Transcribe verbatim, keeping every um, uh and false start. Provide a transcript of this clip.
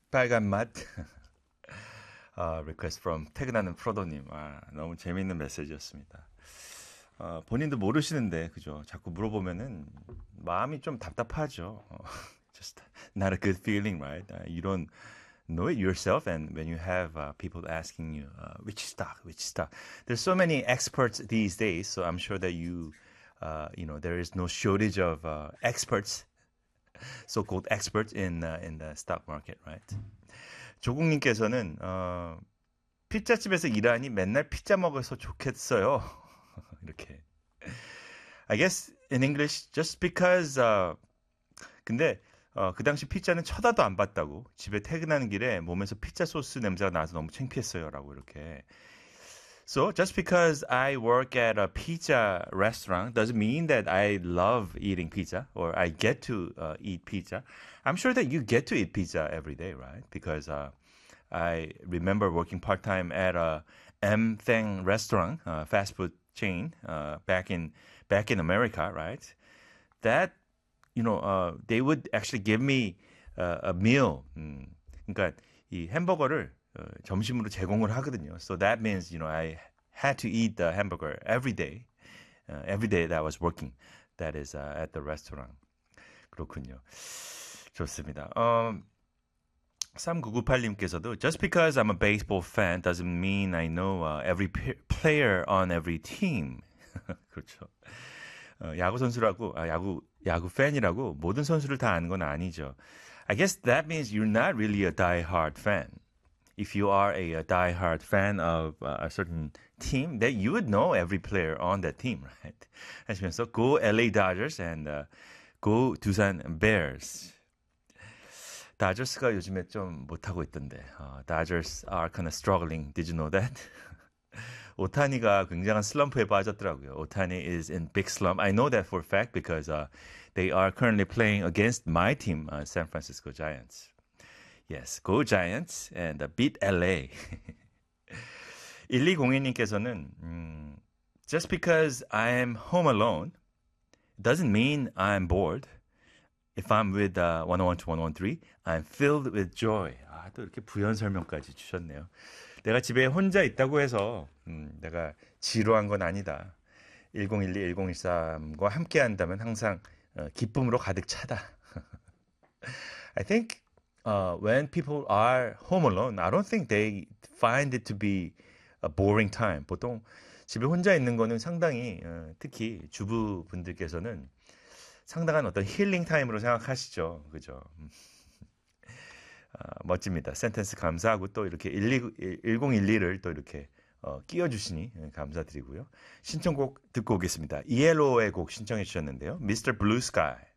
빨간 맛. 아, request from 퇴근하는 프로도님. 아, 너무 재밌는 메시지였습니다. 어, 본인도 모르시는데, 그죠? 자꾸 물어보면은 마음이 좀 답답하죠. 어, just not a good feeling, right? Uh, you don't know it yourself, and when you have uh, people asking you, uh, which stock, which stock, there's so many experts these days. So I'm sure that you, uh, you know, there is no shortage of uh, experts, so-called experts in uh, in the stock market, right? 조국님께서는 어, 피자집에서 일하니 맨날 피자 먹어서 좋겠어요. 이렇게. I guess in English, just because. Uh, 근데 어, 그 당시 피자는 쳐다도 안 봤다고. 집에 퇴근하는 길에 몸에서 피자 소스 냄새가 나서 너무 창피했어요라고 이렇게. So just because I work at a pizza restaurant doesn't mean that I love eating pizza or I get to uh, eat pizza. I'm sure that you get to eat pizza every day, right? Because uh, I remember working part time at a M Thang restaurant, uh, fast food chain, uh, back in back in America, right? That you know, uh, they would actually give me uh, a meal. 음, 그러니까 이 햄버거를 어, 점심으로 제공을 하거든요. So that means, you know, I had to eat the hamburger every day. Uh, every day that I was working. That is uh, at the restaurant. 그렇군요. 좋습니다. 어, 삼구구팔님께서도 Just because I'm a baseball fan doesn't mean I know uh, every p- player on every team. 그렇죠. 어, 야구 선수라고, 아, 야구, 야구 팬이라고 모든 선수를 다 아는 건 아니죠. I guess that means you're not really a die-hard fan. If you are a, a die-hard fan of uh, a certain team, then you would know every player on that team, right? 하시면서 go 엘에이 Dodgers and uh, go 두산 Bears. 다저스가 요즘에 좀 못하고 있던데. Uh, Dodgers are kind of struggling. Did you know that? 오타니가 굉장한 슬럼프에 빠졌더라고요. 오타니 is in big slump. I know that for a fact because uh, they are currently playing against my team, uh, San Francisco Giants. Yes, go Giants and uh, beat 엘에이. 일이공이님께서는 음, Just because I'm home alone doesn't mean I'm bored. If I'm with uh, 백일 to 백십삼, I'm filled with joy. 아, 또 이렇게 부연 설명까지 주셨네요. 내가 집에 혼자 있다고 해서 음, 내가 지루한 건 아니다. 일공일이, 일공일삼과 함께 한다면 항상 어, 기쁨으로 가득 차다. I think uh, when people are home alone, I don't think they find it to be a boring time. 보통 집에 혼자 있는 거는 상당히 어, 특히 주부분들께서는 상당한 어떤 힐링 타임으로 생각하시죠. 그죠? 아, 멋집니다. 센텐스 감사하고 또 이렇게 일공일이를 또 이렇게 어, 끼워주시니 감사드리고요. 신청곡 듣고 오겠습니다. 이엘오의 곡 신청해 주셨는데요. 미스터 Blue Sky.